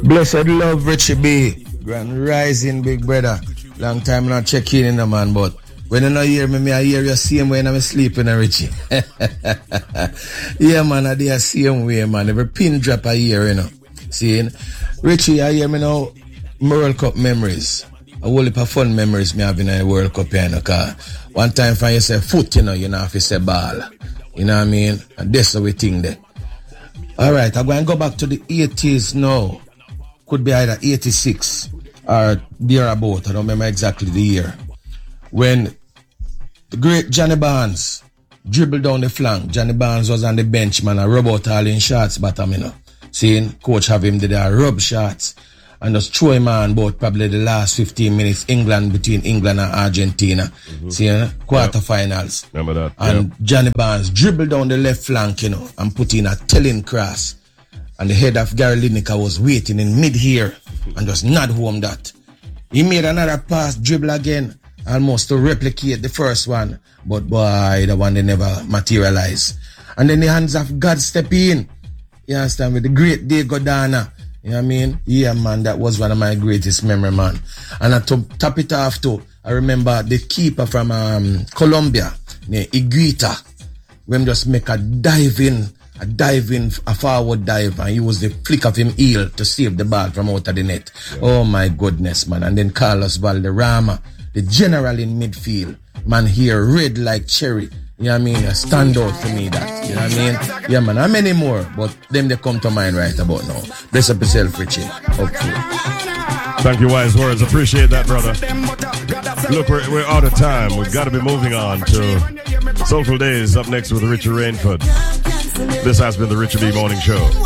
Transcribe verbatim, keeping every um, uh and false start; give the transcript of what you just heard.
Blessed love, Richie B. Grand rising, big brother. Long time not check in, in the man, but when you not hear me, me I hear you same way when I'm sleeping, Richie. Yeah, man, I do the same way, man. Every pin drop I hear, you know. See, Richie, I hear me now, World Cup memories. A whole heap of fun memories me having in the World Cup, you know, cause one time when you say foot, you know, you know, if you say ball. You know what I mean? And that's the way thing there. Alright, I'm going to go back to the eighties now. Could be either eighty-six or thereabout. I don't remember exactly the year. When the great Johnny Barnes dribbled down the flank. Johnny Barnes was on the bench, man. I rub out all in shots, but I mean, seeing coach have him did a rub shots and just throw him on about probably the last fifteen minutes. England between England and Argentina. Mm-hmm. See, quarterfinals. Yep. Remember that? And yep. Johnny Barnes dribbled down the left flank, you know, and put in a telling cross. And the head of Gary Lineker was waiting in mid-here and just nod home that. He made another pass, dribble again, almost to replicate the first one. But boy, the one they never materialized. And then the hands of God step in. You understand? With the great Diego Dana. You know what I mean? Yeah, man, that was one of my greatest memory, man. And I to top it off too, I remember the keeper from um, Colombia, named Iguita, when just make a dive in, a dive in, a forward dive, and he was the flick of him heel to save the ball from out of the net. Yeah. Oh my goodness, man. And then Carlos Valderrama, the general in midfield, man, here red like cherry. You know what I mean? A stand out for me that. You know what I mean? Yeah, man. How many more? But them they come to mind right about now. Bless up yourself, Richie. Hopefully. Thank you, wise words. Appreciate that, brother. Look, we're, we're out of time. We've got to be moving on to Soulful Days up next with Richie Rainford. This has been the Richie B Morning Show.